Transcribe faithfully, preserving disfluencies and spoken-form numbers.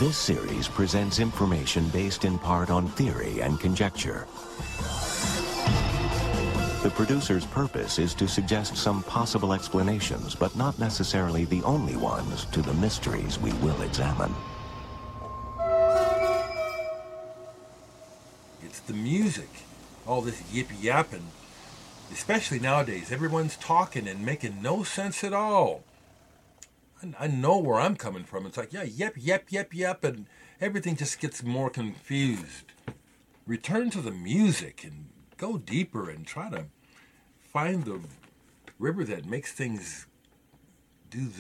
This series presents information based in part on theory and conjecture. The producer's purpose is to suggest some possible explanations, but not necessarily the only ones, to the mysteries we will examine. It's the music. All this yip-yapping. Especially nowadays, everyone's talking and making no sense at all. I know where I'm coming from. It's like, yeah, yep, yep, yep, yep, and everything just gets more confused. Return to the music and go deeper and try to find the river that makes things do